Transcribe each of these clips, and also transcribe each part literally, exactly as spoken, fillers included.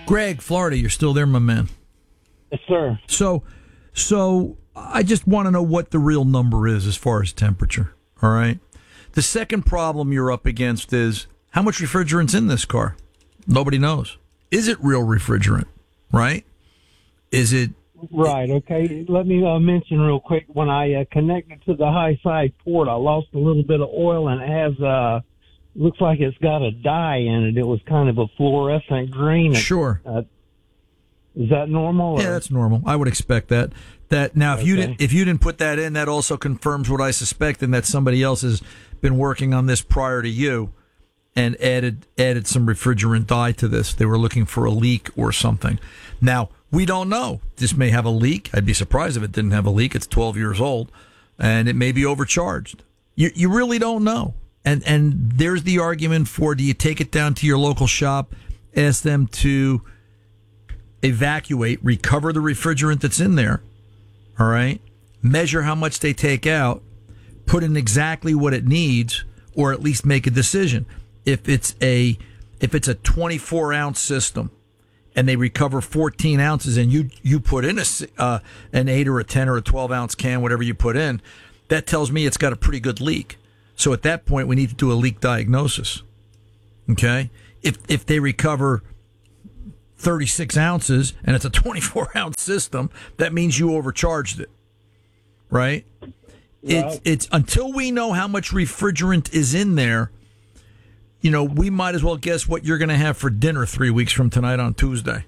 Greg, Florida, you're still there, my man. Yes, sir. So, so I just want to know what the real number is as far as temperature. All right. The second problem you're up against is how much refrigerant's in this car. Nobody knows. Is it real refrigerant? Right? Is it? Right. Okay. Let me uh, mention real quick. When I uh, connected to the high side port, I lost a little bit of oil, and it has uh, looks like it's got a dye in it. It was kind of a fluorescent green. Sure. Uh, is that normal? Or? Yeah, that's normal. I would expect that. That now, if Okay. you didn't, if you didn't put that in, that also confirms what I suspect, and that somebody else has been working on this prior to you, and added added some refrigerant dye to this. They were looking for a leak or something. Now, we don't know. This may have a leak. I'd be surprised if it didn't have a leak. It's twelve years old, and it may be overcharged. You you really don't know. And and there's the argument for: do you take it down to your local shop, ask them to evacuate, recover the refrigerant that's in there, all right, measure how much they take out, put in exactly what it needs, or at least make a decision. If it's a if it's a twenty-four ounce system and they recover fourteen ounces, and you you put in a uh, an eight or a ten or a twelve ounce can, whatever you put in, that tells me it's got a pretty good leak. So at that point, we need to do a leak diagnosis. Okay, if if they recover thirty-six ounces and it's a twenty-four ounce system, that means you overcharged it, right? Right. It's it's until we know how much refrigerant is in there, you know, we might as well guess what you're going to have for dinner three weeks from tonight on Tuesday.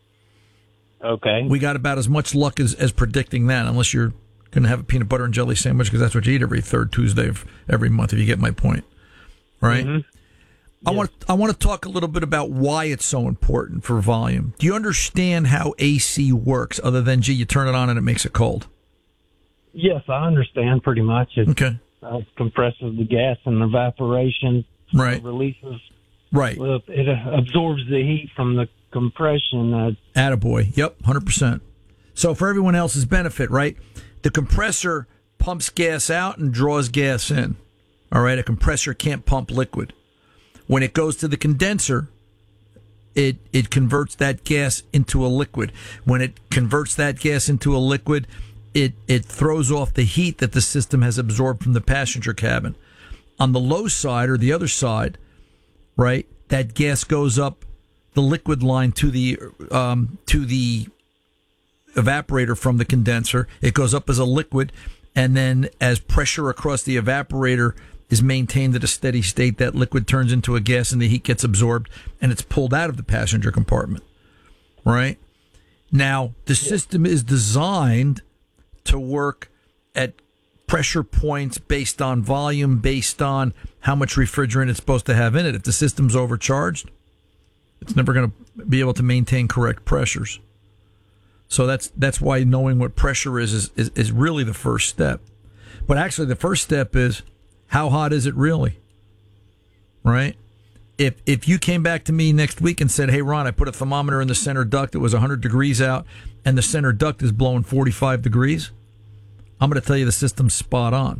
Okay. We got about as much luck as, as predicting that, unless you're going to have a peanut butter and jelly sandwich, because that's what you eat every third Tuesday of every month, if you get my point, right? Mm-hmm. I want I want to talk a little bit about why it's so important for volume. Do you understand how A C works, other than, gee, you turn it on and it makes it cold? Yes, I understand pretty much. It Okay. uh, compresses the gas and evaporation. Right. Uh, releases. Right. Well, it uh, absorbs the heat from the compression. Uh, Attaboy. Yep, one hundred percent. So for everyone else's benefit, right, the compressor pumps gas out and draws gas in. All right, a compressor can't pump liquid. When it goes to the condenser, it it converts that gas into a liquid. When it converts that gas into a liquid, it, it throws off the heat that the system has absorbed from the passenger cabin. On the low side, or the other side, right, that gas goes up the liquid line to the um, to the evaporator from the condenser. It goes up as a liquid, and then as pressure across the evaporator is maintained at a steady state, that liquid turns into a gas and the heat gets absorbed and it's pulled out of the passenger compartment, right? Now, the system is designed to work at pressure points based on volume, based on how much refrigerant it's supposed to have in it. If the system's overcharged, it's never going to be able to maintain correct pressures. So that's that's why knowing what pressure is is, is is really the first step. But actually, the first step is, how hot is it really? Right? If if you came back to me next week and said, hey, Ron, I put a thermometer in the center duct, it was one hundred degrees out, and the center duct is blowing forty-five degrees, I'm going to tell you the system's spot on.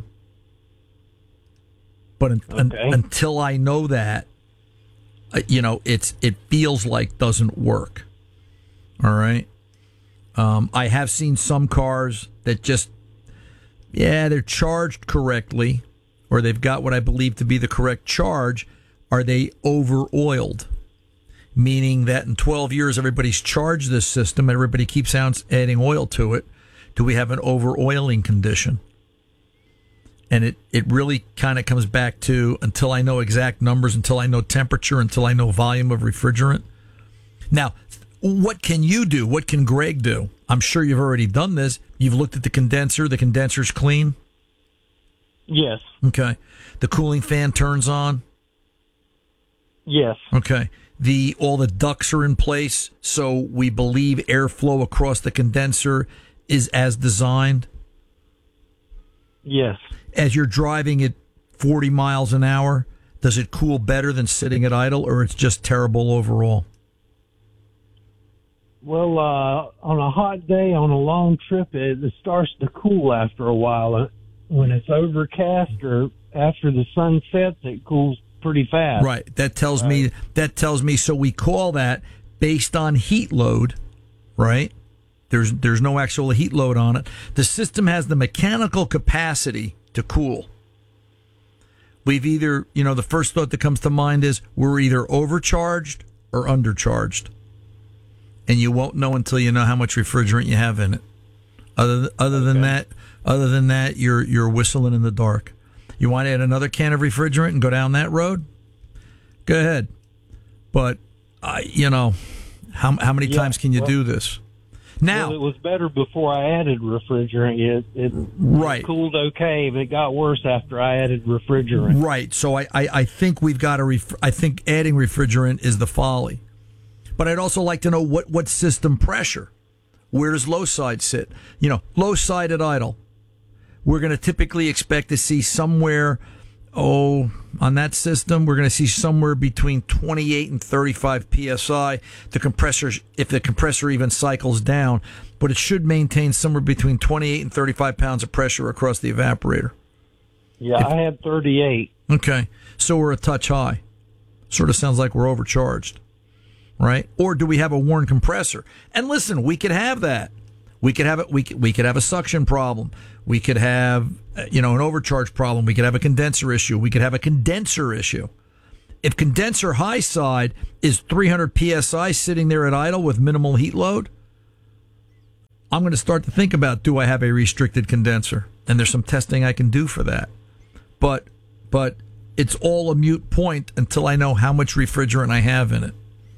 But un- Okay. un- until I know that, uh, you know, it's it feels like doesn't work. All right? Um, I have seen some cars that just, yeah, they're charged correctly, or they've got what I believe to be the correct charge. Are they over-oiled? Meaning that in twelve years, everybody's charged this system, and everybody keeps adding oil to it. Do we have an over-oiling condition? And it, it really kind of comes back to, until I know exact numbers, until I know temperature, until I know volume of refrigerant. Now, what can you do? What can Greg do? I'm sure you've already done this. You've looked at the condenser. The condenser's clean? yes. Okay. The cooling fan turns on? Yes. Okay. The all the ducts are in place, so we believe airflow across the condenser is as designed? Yes. As you're driving at forty miles an hour, does it cool better than sitting at idle, or it's just terrible overall? Well, uh, on a hot day, on a long trip, it, it starts to cool after a while. When it's overcast or after the sun sets, it cools pretty fast. Right. That tells me that tells me. So we call that based on heat load, right? There's there's no actual heat load on it. The system has the mechanical capacity to cool. We've either, you know, the first thought that comes to mind is we're either overcharged or undercharged. And you won't know until you know how much refrigerant you have in it. Other other than Okay. that, other than that, you're you're whistling in the dark. You want to add another can of refrigerant and go down that road? Go ahead. But I, you know, how how many Yeah, times can you well- do this? Now, Well, it was better before I added refrigerant. It, it right. cooled okay, but it got worse after I added refrigerant. Right. So I, I, I think we've got to. Ref- I think adding refrigerant is the folly. But I'd also like to know what, what system pressure. Where does low side sit? You know, low side at idle. We're going to typically expect to see somewhere, oh, on that system, we're going to see somewhere between twenty-eight and thirty-five P S I. The compressor, if the compressor even cycles down, but it should maintain somewhere between twenty-eight and thirty-five pounds of pressure across the evaporator. Yeah, I had thirty-eight. Okay, so we're a touch high. Sort of sounds like we're overcharged, right? Or do we have a worn compressor? And listen, we could have that. We could have it. We could, we could have a suction problem. We could have, uh, you know, an overcharge problem. We could have a condenser issue. We could have a condenser issue. If condenser high side is three hundred P S I sitting there at idle with minimal heat load, I'm going to start to think about, do I have a restricted condenser? And there's some testing I can do for that. But, but it's all a moot point until I know how much refrigerant I have in it.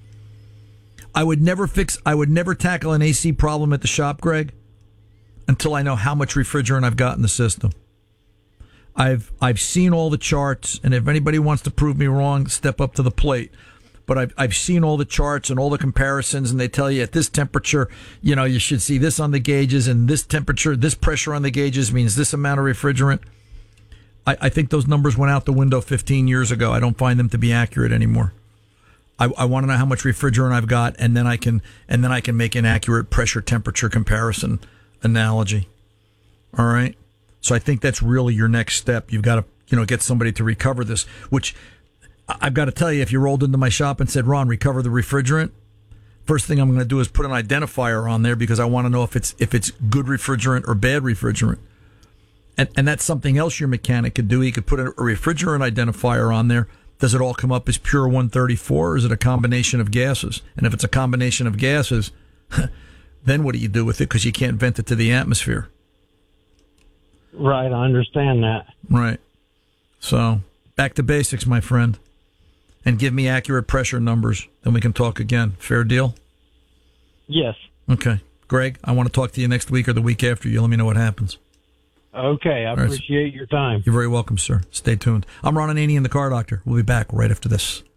I would never fix, I would never tackle an A C problem at the shop, Greg, until I know how much refrigerant I've got in the system. I've, I've seen all the charts, and if anybody wants to prove me wrong, step up to the plate. But I've, I've seen all the charts and all the comparisons, and they tell you at this temperature, you know, you should see this on the gauges, and this temperature, this pressure on the gauges means this amount of refrigerant. I, I think those numbers went out the window fifteen years ago. I don't find them to be accurate anymore. I, I want to know how much refrigerant I've got, and then I can and then I can make an accurate pressure temperature comparison analogy. All right. So I think that's really your next step. You've got to, you know, get somebody to recover this, which I've got to tell you, if you rolled into my shop and said, Ron, recover the refrigerant, first thing I'm going to do is put an identifier on there because I want to know if it's if it's good refrigerant or bad refrigerant. And, and that's something else your mechanic could do. He could put a refrigerant identifier on there. Does it all come up as pure one thirty-four, or is it a combination of gases? And if it's a combination of gases, then what do you do with it? Because you can't vent it to the atmosphere. Right, I understand that. Right. So back to basics, my friend. And give me accurate pressure numbers. Then we can talk again. Fair deal? Yes. Okay. Greg, I want to talk to you next week or the week after. You let me know what happens. Okay, I right. appreciate your time. You're very welcome, sir. Stay tuned. I'm Ron Ananian, the Car Doctor. We'll be back right after this.